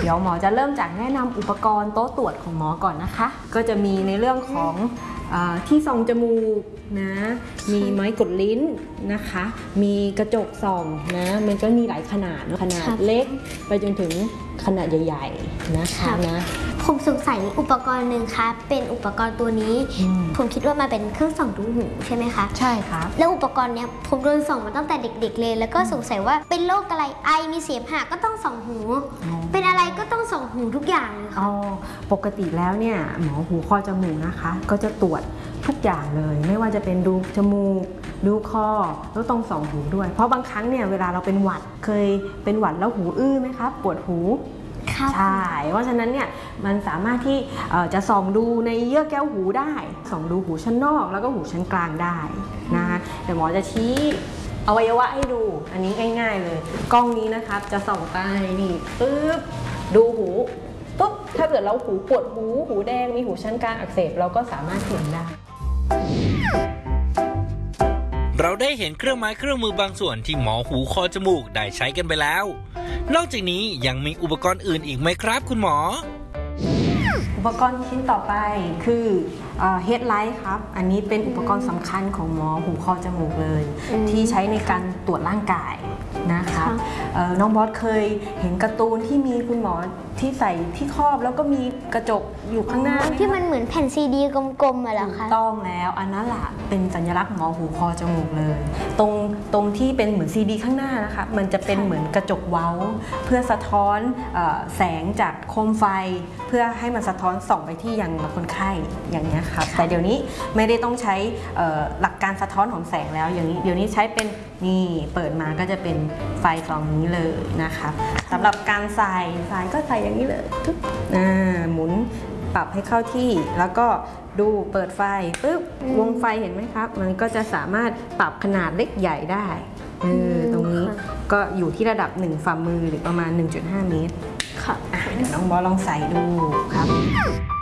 ดี๋ยวหมอจะเริ่มจากแนะนำอุปกรณ์โต๊ะตรวจของหมอก่อนนะคะก็จะมีในเรื่องของที่ส่องจมูกนะมีไม้กดลิ้นนะคะมีกระจกส่องนะมันก็มีหลายขนาดขนาดเล็กไปจนถึงขนาดใหญ่ๆนะคะนะผมสงสัยอุปกรณ์หนึ่งครับเป็นอุปกรณ์ตัวนี้ผมคิดว่ามันเป็นเครื่องส่องดูหูใช่ไหมคะใช่ครับแล้วอุปกรณ์เนี้ยผมโดนส่องมาตั้งแต่เด็กๆเลยแล้วก็สงสัยว่าเป็นโรคอะไรไอมีเสมหะก็ต้องส่องหูเป็นอะไรก็ต้องส่องหูทุกอย่างเลยค่ะปกติแล้วเนี่ยหมอหูคอจมูกนะคะก็จะตรวจทุกอย่างเลยไม่ว่าจะเป็นดูจมูกดูคอแล้วต้องส่องหูด้วยเพราะบางครั้งเนี่ยเวลาเราเป็นหวัดเคยเป็นหวัดแล้วหูอื้อไหมครับปวดหูใช่เพราะฉะนั้นเนี่ยมันสามารถที่จะส่องดูในเยื่อแก้วหูได้ส่องดูหูชั้นนอกแล้วก็หูชั้นกลางได้นะคะเดี๋ยวหมอจะชี้อวัยวะให้ดูอันนี้ง่ายๆเลยกล้องนี้นะครับจะส่องไปนี่ปึ๊บดูหูปุ๊บถ้าเกิดเราหูปวดหูแดงมีหูชั้นกลางอักเสบเราก็สามารถเห็นได้เราได้เห็นเครื่องไม้เครื่องมือบางส่วนที่หมอหูคอจมูกได้ใช้กันไปแล้วนอกจากนี้ยังมีอุปกรณ์อื่นอีกไหมครับคุณหมออุปกรณ์ชิ้นต่อไปคือเฮดไลท์ครับอันนี้เป็นอุปกรณ์สำคัญของหมอหูคอจมูกเลยที่ใช้ในการตรวจร่างกายนะคะน้องบอสเคยเห็นการ์ตูนที่มีคุณหมอที่ใส่ที่ครอบแล้วก็มีกระจกอยู่ข้างหน้าที่มันเหมือนแผ่นซีดีกลมๆเหรอคะต้องแล้วอันนั้นแหละเป็นสัญลักษณ์หมอหูคอจมูกเลยตรงที่เป็นเหมือนซีดีข้างหน้านะคะมันจะเป็นเหมือนกระจกเว้าเพื่อสะท้อนแสงจากโคมไฟเพื่อให้มันสะท้อนส่องไปที่ยังคนไข้อย่างนี้ครับแต่เดี๋ยวนี้ไม่ได้ต้องใช้หลักการสะท้อนของแสงแล้วอย่างนี้เดี๋ยวนี้ใช้เป็นนี่เปิดมาก็จะเป็นไฟกล่องนี้เลยนะครับสำหรับการใส่ก็ใส่อย่างนี้เลยทุกหมุนปรับให้เข้าที่แล้วก็ดูเปิดไฟปุ๊บวงไฟเห็นไหมครับมันก็จะสามารถปรับขนาดเล็กใหญ่ได้ตรงนี้ก็อยู่ที่ระดับ1ฝ่ามือหรือประมาณ 1.5 เมตรค่ะเดี๋ยวน้องบอสลองใส่ดูครับ